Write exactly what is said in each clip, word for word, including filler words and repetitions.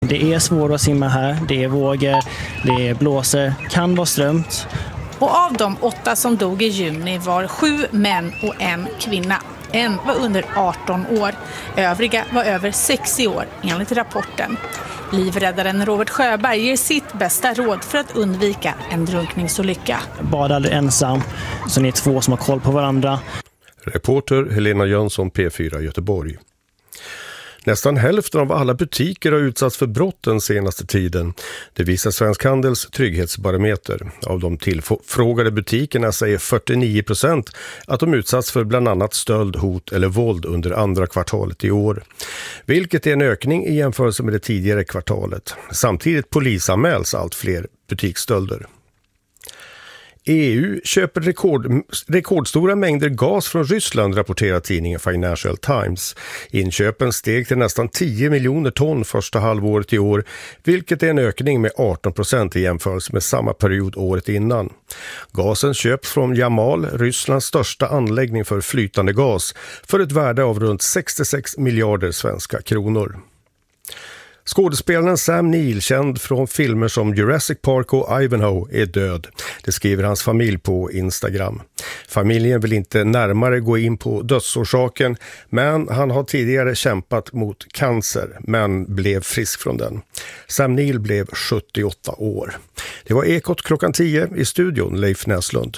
Det är svårt att simma här. Det är vågor, det blåser, kan vara strömt. Och av de åtta som dog i juni var sju män och en kvinna. En var under arton år. Övriga var över sextio år enligt rapporten. Livräddaren Robert Sjöberg ger sitt bästa råd för att undvika en drunkningsolycka. Bada aldrig ensam, så ni är två som har koll på varandra. Reporter Helena Jönsson, P fyra Göteborg. Nästan hälften av alla butiker har utsatts för brott den senaste tiden. Det visar Svensk Handels trygghetsbarometer. Av de tillfrågade butikerna säger fyrtionio procent att de utsatts för bland annat stöld, hot eller våld under andra kvartalet i år. Vilket är en ökning i jämförelse med det tidigare kvartalet. Samtidigt polisanmäls allt fler butiksstölder. E U köper rekord, rekordstora mängder gas från Ryssland, rapporterar tidningen Financial Times. Inköpen steg till nästan tio miljoner ton första halvåret i år, vilket är en ökning med arton procent i jämförelse med samma period året innan. Gasen köps från Jamal, Rysslands största anläggning för flytande gas, för ett värde av runt sextiosex miljarder svenska kronor. Skådespelaren Sam Neill, känd från filmer som Jurassic Park och Ivanhoe, är död. Det skriver hans familj på Instagram. Familjen vill inte närmare gå in på dödsorsaken, men han har tidigare kämpat mot cancer men blev frisk från den. Sam Neill blev sjuttioåtta år. Det var Ekot klockan tio, i studion Leif Näslund.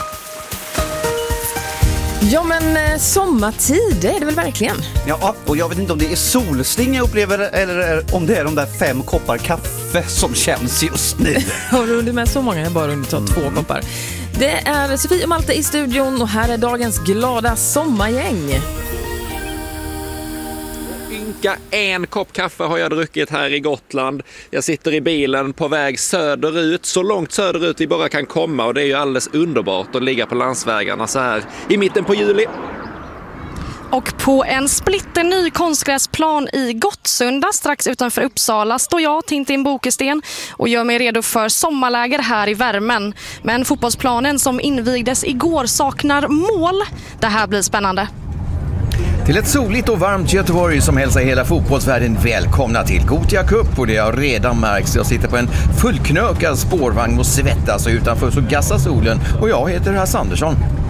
Ja, men eh, sommartid är det väl verkligen? Ja, och jag vet inte om det är solsting jag upplever eller om det är de där fem koppar kaffe som känns just nu. Har du med så många? Jag bara under ta två koppar. Det är Sofie och Malte i studion och här är dagens glada sommargäng. En kopp kaffe har jag druckit här i Gotland. Jag sitter i bilen på väg söderut, så långt söderut vi bara kan komma, och det är ju alldeles underbart att ligga på landsvägarna så här i mitten på juli. Och på en splitterny konstgräsplan i Gottsunda strax utanför Uppsala står jag, Tintin Bokesten, och gör mig redo för sommarläger här i värmen. Men fotbollsplanen som invigdes igår saknar mål. Det här blir spännande. Till ett soligt och varmt Göteborg som hälsar hela fotbollsvärlden välkomna till Gothia Cup, och det har redan märks. Jag sitter på en fullknökad spårvagn och svettas, och utanför så gassar solen, och jag heter Hasse Andersson.